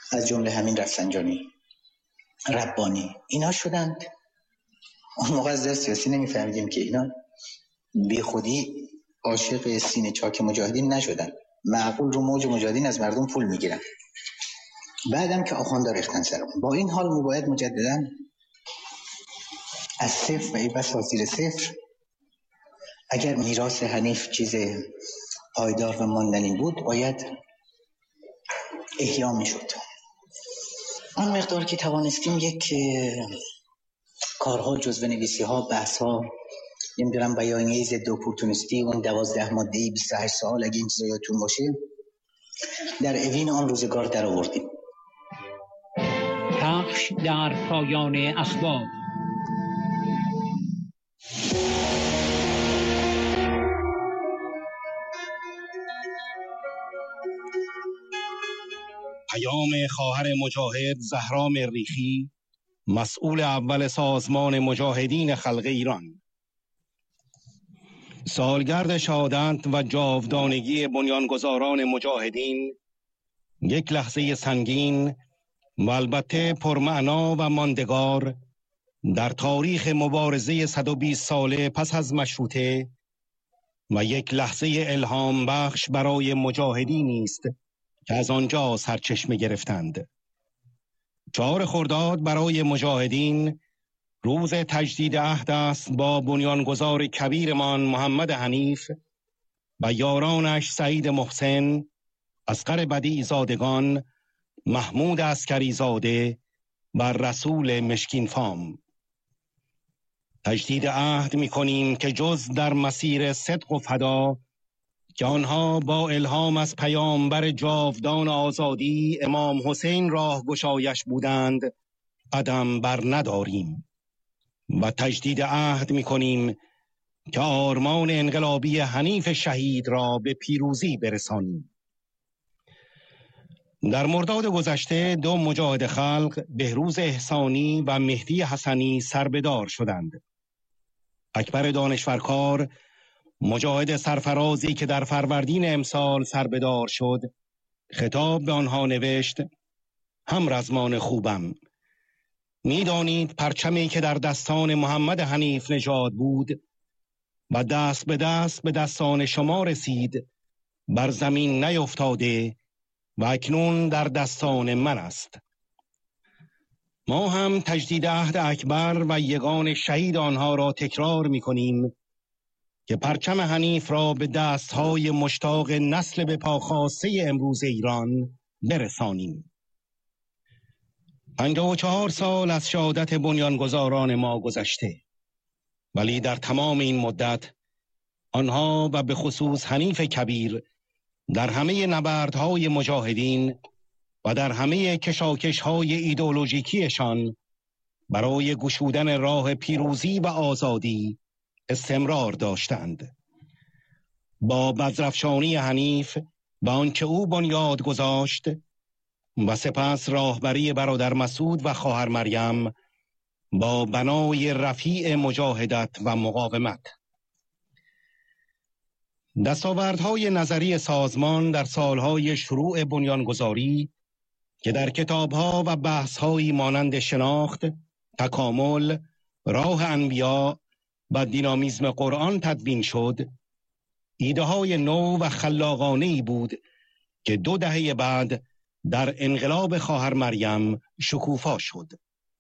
از جمله همین رفسنجانی، ربانی، اینا شدند. اون موقع از در سیاسی نمیفهمیدیم که اینا بی خودی عاشق سینه چاک مجاهدین نشدن، معقول رو موج مجاهدین از مردم پول میگیرن، بعدم که آخواندا ریختن سرمون. با این حال میباید مجددا از صفر و ای بسا زیر صفر، اگر میراث حنیف چیز پایدار و ماندنی بود باید احیا میشد. آن مقدار که توانستیم یک کارها، جزوه نویسی ها، بحث ها، نمیدونم بیانیه ضد اپورتونیستی، اون 12 ماده 28 سال اگه این چیزا یادتون باشه، در اوین آن روزگار در آوردیم. پخش در پایان اخبار. پیام خواهر مجاهد زهرا مریخی، مسئول اول سازمان مجاهدین خلق ایران. سالگرد شهادت و جاودانگی بنیانگذاران مجاهدین یک لحظه سنگین و البته پرمعنا و ماندگار در تاریخ مبارزه 120 ساله پس از مشروطه و یک لحظه الهام بخش برای مجاهدینی است که از آنجا سرچشمه گرفتند. 4 خرداد برای مجاهدین روز تجدید عهد است با بنیانگذار کبیرمان محمد حنیف و یارانش سعید محسن، اصغر بدیع زادگان، محمود عسکری زاده و رسول مشکین فام. تجدید عهد می کنیم که جز در مسیر صدق و فدا که آنها با الهام از پیامبر جاودان آزادی امام حسین راه گشایش بودند قدم بر نداریم و تجدید عهد می کنیم که آرمان انقلابی حنیف شهید را به پیروزی برسانیم. در مرداد گذشته 2 مجاهد خلق، بهروز احسانی و مهدی حسنی، سربدار شدند. اکبر دانشورکار، مجاهد سرفرازی که در فروردین امسال سربدار شد، خطاب به آنها نوشت: هم رزمان خوبم، می‌دانید پرچمی که در دستان محمد حنیف نژاد بود و دست به دستان شما رسید بر زمین نیفتاده و اکنون در دستان من است. ما هم تجدید عهد اکبر و یگان شهید آنها را تکرار می‌کنیم که پرچم حنیف را به دستهای مشتاق نسل به پاخاسته امروز ایران برسانیم. 54 سال از شهادت بنیانگذاران ما گذشته، ولی در تمام این مدت آنها و به خصوص حنیف کبیر در همه نبردهای مجاهدین و در همه کشاکش‌های ایدئولوژیکیشان برای گشودن راه پیروزی و آزادی استمرار داشتند. با بزرافشانی حنیف و آنچه او بنیاد گذاشت و سپس راهبری برادر مسعود و خواهر مریم با بنای رفیع مجاهدت و مقاومت. دستاوردهای نظری سازمان در سالهای شروع بنیانگذاری که در کتابها و بحثهایی مانند شناخت، تکامل، راه انبیا و دینامیزم قرآن تدوین شد، ایده های نو و خلاقانه‌ای بود که 2 دهه بعد در انقلاب خواهر مریم شکوفا شد.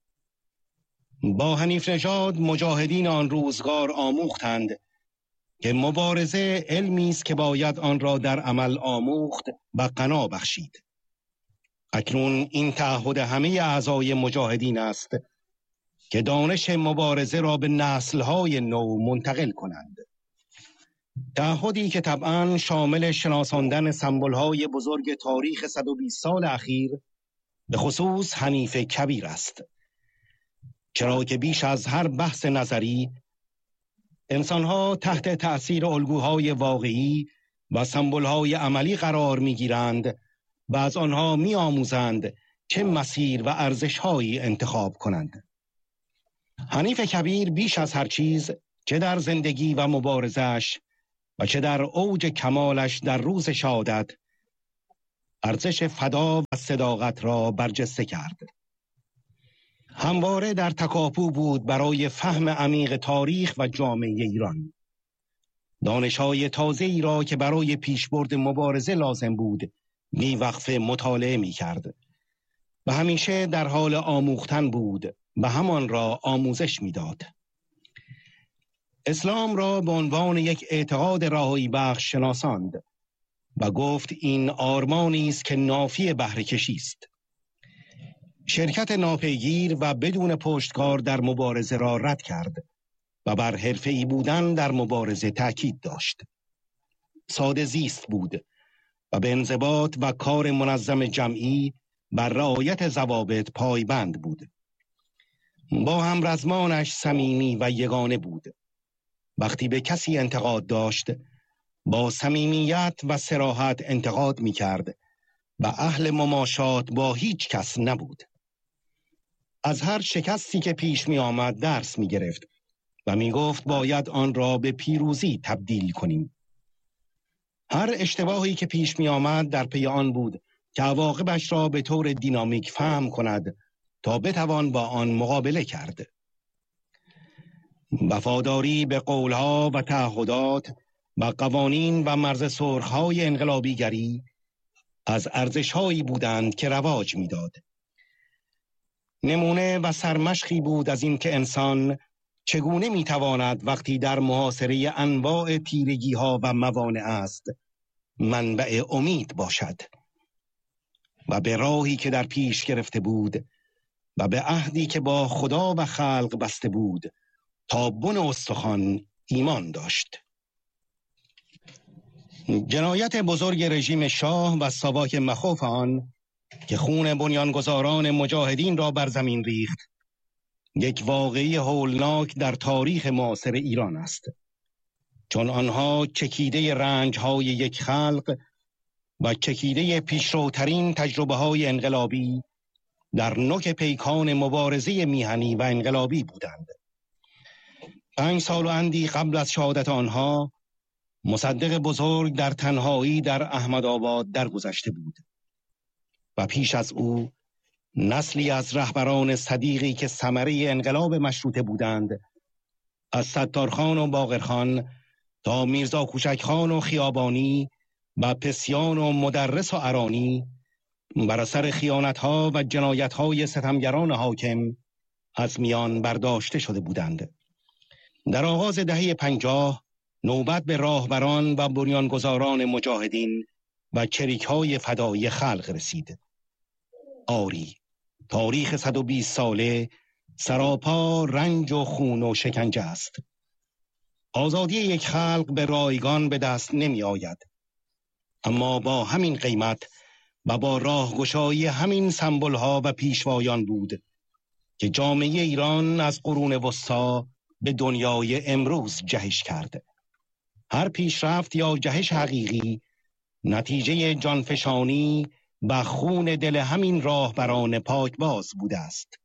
با حنیف نژاد مجاهدین آن روزگار آموختند که مبارزه علمی است که باید آن را در عمل آموخت و غنا بخشید. اکنون این تعهد همه اعضای مجاهدین است که دانش مبارزه را به نسل‌های نو منتقل کنند. تعهدی که طبعاً شامل شناساندن سمبول‌های بزرگ تاریخ 120 سال اخیر، به خصوص حنیف کبیر است. چرا که بیش از هر بحث نظری، انسان‌ها تحت تأثیر الگوهای واقعی و سمبول‌های عملی قرار می‌گیرند و از آنها می‌آموزند چه مسیر و ارزش‌هایی انتخاب کنند. حنیف کبیر بیش از هر چیز، چه در زندگی و مبارزش و چه در اوج کمالش در روز شهادت، ارزش فدا و صداقت را برجسته کرد. همواره در تکاپو بود برای فهم عمیق تاریخ و جامعه ایران. دانش‌های تازه‌ای را که برای پیشبرد مبارزه لازم بود بی‌وقفه مطالعه می‌کرد و همیشه در حال آموختن بود و همان را آموزش می‌داد. اسلام را به عنوان یک اعتقاد رهایی بخش شناساند و گفت این آرمانی است که نافی بهره کشی است. شرکت ناپیگیر و بدون پشتکار در مبارزه را رد کرد و بر حرفه‌ای بودن در مبارزه تاکید داشت. ساده زیست بود و به انضباط و کار منظم جمعی بر رعایت ضوابط پایبند بود. با همرزمانش صمیمی و یگانه بود. وقتی به کسی انتقاد داشت با صمیمیت و صراحت انتقاد می‌کرد و اهل مماشات با هیچ کس نبود. از هر شکستی که پیش می آمد درس می گرفت و می گفت باید آن را به پیروزی تبدیل کنیم. هر اشتباهی که پیش می آمد در پی آن بود که عواقبش را به طور دینامیک فهم کند تا بتوان با آن مقابله کرد. وفاداری به قولها و تعهدات و قوانین و مرز سرخهای انقلابیگری از ارزشهایی بودند که رواج می داد. نمونه و سرمشقی بود از این که انسان چگونه میتواند وقتی در محاصره انواع تیرگی‌ها و موانع است منبع امید باشد و به راهی که در پیش گرفته بود و به عهدی که با خدا و خلق بسته بود تا بن استخوان ایمان داشت. جنایت بزرگ رژیم شاه و ساواک مخوف آن که خون بنیانگذاران مجاهدین را بر زمین ریخت یک واقعی هولناک در تاریخ معاصر ایران است، چون آنها چکیده رنج‌های یک خلق و چکیده پیشروترین تجربه‌های انقلابی در نوک پیکان مبارزه میهنی و انقلابی بودند. 5 سال و اندی قبل از شهادت آنها مصدق بزرگ در تنهایی در احمدآباد درگذشته بود و پیش از او نسلی از رهبران صدیقی که ثمره انقلاب مشروطه بودند، از ستارخان و باقرخان تا میرزا کوچکخان و خیابانی و پسیان و مدرس و ارانی بر اثر خیانت‌ها و جنایت‌های ستمگران حاکم از میان برداشته شده بودند. در آغاز دهه 50 نوبت به راهبران و بنیانگذاران مجاهدین و چریک‌های فدایی خلق رسید. آری، تاریخ 120 ساله سراپا رنج و خون و شکنجه است. آزادی یک خلق به رایگان به دست نمی آید، اما با همین قیمت و با راهگشایی همین سمبول‌ها و پیشوایان بود که جامعه ایران از قرون وسطی به دنیای امروز جهش کرد. هر پیشرفت یا جهش حقیقی نتیجه جانفشانی و خون دل همین راهبران پاکباز بوده است.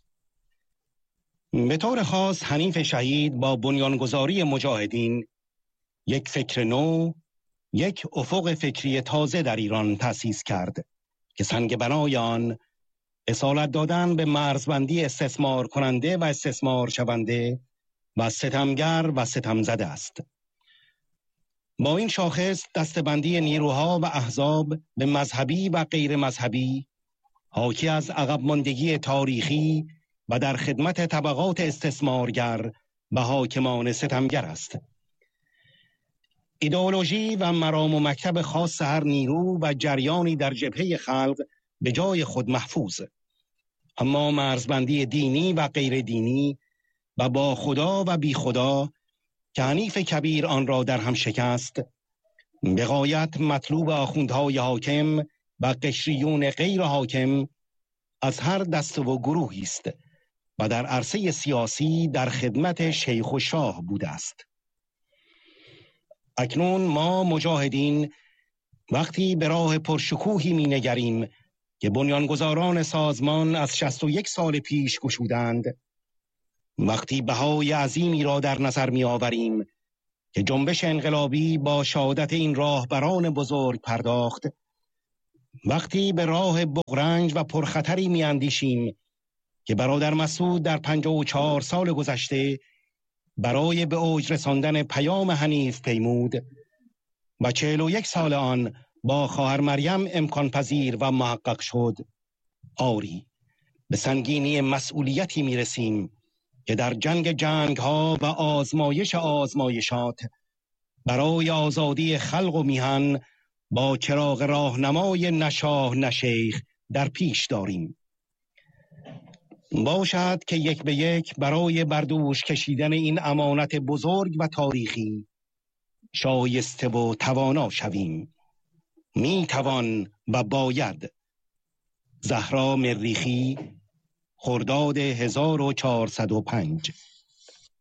به طور خاص حنیف شهید با بنیانگذاری مجاهدین یک فکر نو، یک افق فکری تازه در ایران تأسیس کرد که سنگ بنای آن اصالت دادن به مرزبندی استثمار کننده و استثمار شونده و ستمگر و ستمزده است. با این شاخص دستبندی نیروها و احزاب به مذهبی و غیر مذهبی حاکی از عقب ماندگی تاریخی و در خدمت طبقات استثمارگر و حاکمان ستمگر است. ایدئولوژی و مرام و مکتب خاص هر نیرو و جریانی در جبهه خلق به جای خود محفوظ، اما مرزبندی دینی و غیر دینی و با خدا و بی خدا که حنیف کبیر آن را در هم شکست، به غایت مطلوب آخوندهای حاکم و قشریون غیر حاکم از هر دسته و گروهی است و در عرصه سیاسی در خدمت شیخ و شاه بوده است. اکنون ما مجاهدین وقتی به راه پرشکوهی می نگریم که بنیانگذاران سازمان از 61 سال پیش گشودند، وقتی بهای عظیمی را در نظر می آوریم که جنبش انقلابی با شهادت این راهبران بزرگ پرداخت وقتی به راه بغرنج و پرخطری میاندیشیم که برادر مسعود در 54 سال گذشته برای به اوج رساندن پیام حنیف پیمود و 41 سال آن با خواهر مریم امکان پذیر و محقق شد، آری به سنگینی مسئولیتی میرسیم که در جنگ ها و آزمایشات برای آزادی خلق و میهن با چراغ راهنمای نشاه نشیخ در پیش داریم. باشد که یک به یک برای بردوش کشیدن این امانت بزرگ و تاریخی شایسته و توانا شویم. می توان و باید. زهرا مریخی، خرداد 1405.